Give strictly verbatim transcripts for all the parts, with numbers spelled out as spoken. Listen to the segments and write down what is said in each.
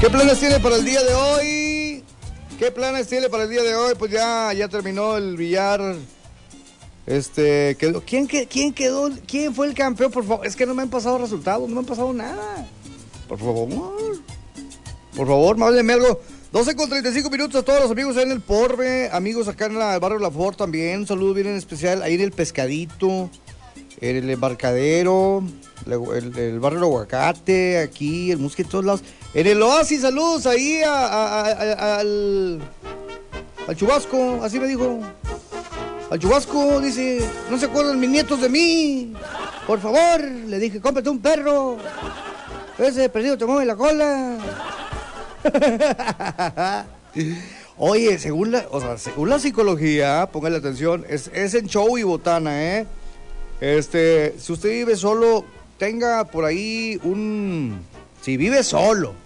¿Qué planes tiene para el día de hoy? ¿Qué planes tiene para el día de hoy? Pues ya, ya terminó el billar. Este, quedó, ¿quién, ¿quién quedó? ¿Quién fue el campeón? Por favor, es que no me han pasado resultados, no me han pasado nada. Por favor, por favor, mándeme algo. doce con treinta y cinco minutos a todos los amigos ahí en el Porve, amigos acá en la, el barrio La Fort también. Un saludo bien en especial ahí en el Pescadito, en el Embarcadero, el, el, el barrio del Aguacate, aquí, el Musque, en todos lados. En el Oasis, saludos ahí a, a, a, a, al, al Chubasco, así me dijo. Al Chubasco, dice, no se acuerdan mis nietos de mí. Por favor, le dije, cómprate un perro. Ese perdido te mueve la cola. Oye, según la, o sea, según la psicología, póngale atención, es, es en show y botana, ¿eh? Este, si usted vive solo, tenga por ahí un... Si vive solo,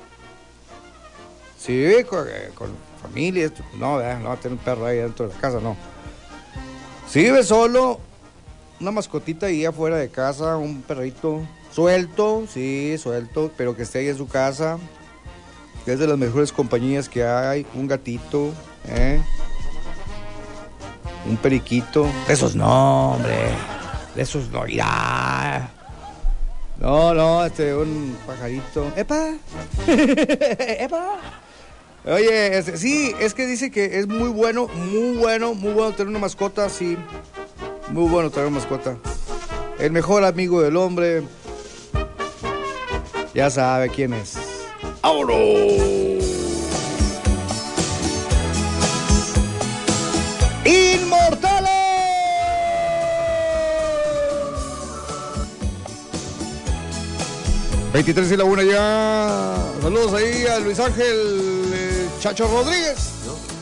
si vive con, eh, con familia, no, eh, no va a tener un perro ahí dentro de la casa, no. Si vive solo, una mascotita ahí afuera de casa, un perrito suelto, sí, suelto, pero que esté ahí en su casa, que es de las mejores compañías que hay, un gatito, ¿eh? Un periquito, de esos no, hombre, de esos no, irá. No, no, este, un pajarito, ¡epa! ¡Epa! Oye, este, sí, es que dice que es muy bueno, muy bueno, muy bueno tener una mascota, sí, muy bueno tener una mascota. El mejor amigo del hombre, ya sabe quién es. ¡Vámonos! ¡Inmortales! veintitrés y la una ya. Saludos ahí a Luis Ángel eh, Chacho Rodríguez. ¿No?